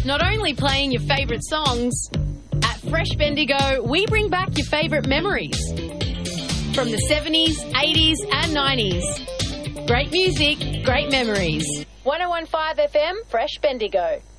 Not only playing your favourite songs, at Fresh Bendigo, we bring back your favourite memories from the 70s, 80s and 90s. Great music, great memories. 101.5 FM, Fresh Bendigo.